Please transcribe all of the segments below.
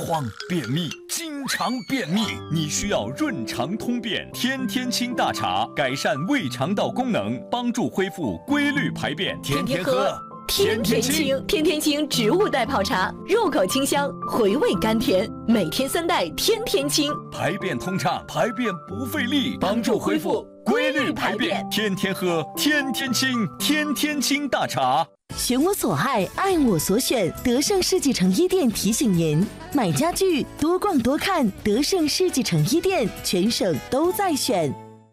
疮、便秘，经常便秘，你需要润肠通便天天清大茶，改善胃肠道功能，帮助恢复规律排便。天天喝， 天天清。天天清植物代泡茶，入口清香，回味甘甜，每天3袋，天天清， 排便通畅，排便不费力，帮助恢复规律排便。天天喝，天天清，天天清大茶。 选我所爱，爱我所选。德胜世纪城一店提醒您：买家具多逛多看，德胜世纪城一店，全省都在选。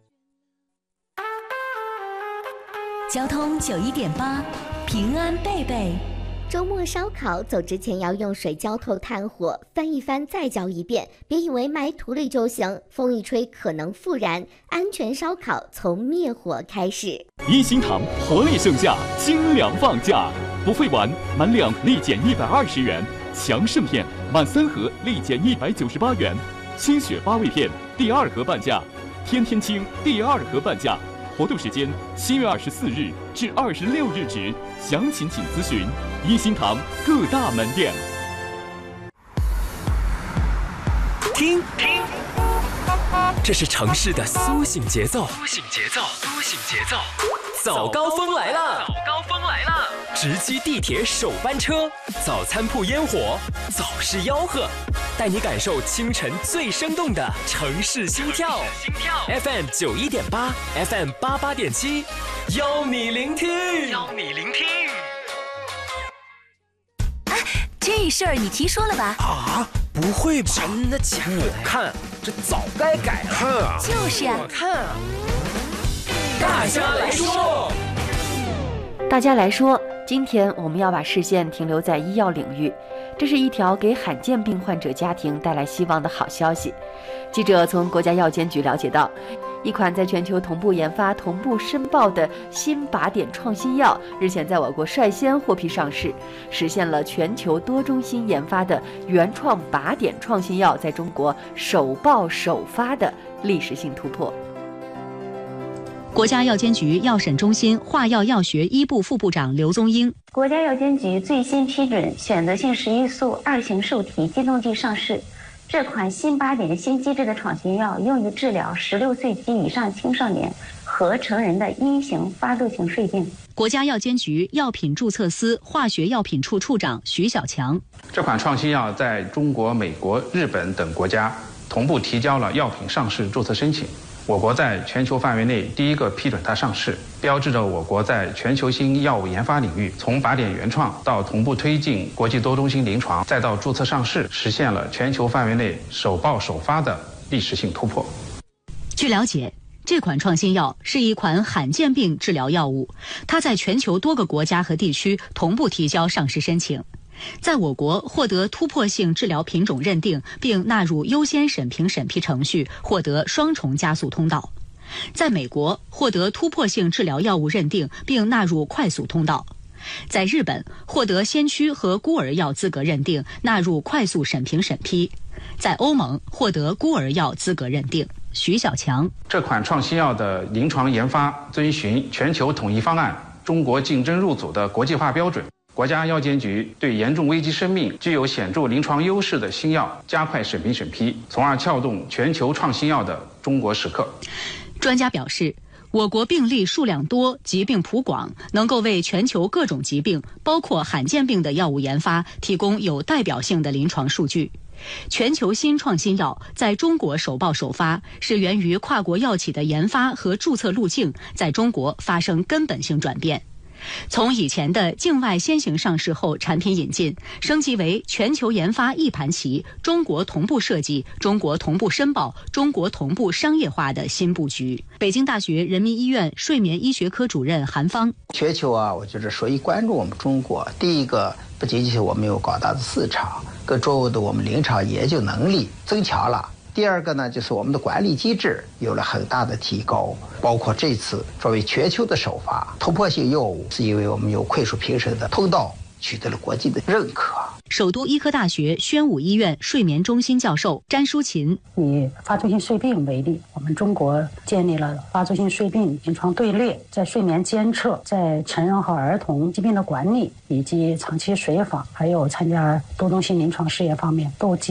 交通91.8，平安贝贝。 周末烧烤走之前要用水浇透炭火，翻一翻再浇一遍，别以为埋土里就行，风一吹可能复燃。安全烧烤从灭火开始。 一心堂活力盛夏，精粮放假，不费完满2立减120元，强盛片满3盒立减198元，清血8味片第2盒半价，天天清第2盒半价。活动时间7月24日至26日止，详情请咨询一心堂各大门店。 听，这是城市的苏醒节奏。早高峰来了！直击地铁首班车，早餐铺烟火，早市吆喝，带你感受清晨最生动的城市心跳。FM 91.8 ，FM 88.7，邀你聆听。 哎，这事儿你听说了吧？ 啊，不会吧？真的假的？我看这早该改了。看啊， 就是啊， 看啊。大家来说。 大家来说，今天我们要把视线停留在医药领域，这是一条给罕见病患者家庭带来希望的好消息。记者从国家药监局了解到，一款在全球同步研发、同步申报的新靶点创新药，日前在我国率先获批上市，实现了全球多中心研发的原创靶点创新药在中国首报首发的历史性突破。 国家药监局药审中心化药药学一部副部长刘宗英， 国家药监局最新批准选择性11素2型受体激动剂上市。这款新靶点新机制的创新药用于治疗16岁及以上青少年和成人的1型发作性睡病。 国家药监局药品注册司化学药品处处长徐小强， 这款创新药在中国、美国、日本等国家同步提交了药品上市注册申请。我国在全球范围内第一个批准它上市，标志着我国在全球性药物研发领域，从靶点原创到同步推进国际多中心临床，再到注册上市，实现了全球范围内首报首发的历史性突破。 据了解，这款创新药是一款罕见病治疗药物，它在全球多个国家和地区同步提交上市申请。在我国获得突破性治疗品种认定并纳入优先审评审批程序，获得双重加速通道；在美国获得突破性治疗药物认定并纳入快速通道；在日本获得先驱和孤儿药资格认定，纳入快速审评审批；在欧盟获得孤儿药资格认定。徐小强， 这款创新药的临床研发遵循全球统一方案、中国竞争入组的国际化标准。国家药监局对严重危及生命、具有显著临床优势的新药加快审评审批，从而撬动全球创新药的中国时刻。 专家表示，我国病例数量多、疾病谱广，能够为全球各种疾病，包括罕见病的药物研发提供有代表性的临床数据。全球新创新药在中国首报首发，是源于跨国药企的研发和注册路径在中国发生根本性转变。从以前的境外先行上市后产品引进，升级为全球研发一盘棋、中国同步设计、中国同步申报、中国同步商业化的新布局。北京大学人民医院睡眠医学科主任韩芳， 全球我觉得所以关注我们中国，第一个不仅仅是我们有广大的市场，更重要的我们临床研究能力增强了。第二个呢，就是我们的管理机制有了很大的提高，包括这次作为全球的首发突破性药物，是因为我们有快速评审的通道取得了国际的认可。 首都医科大学宣武医院睡眠中心教授詹淑琴， 以发作性睡病为例，我们中国建立了发作性睡病临床队列，在睡眠监测、在成人和儿童疾病的管理以及长期随访，还有参加多中心临床试验方面都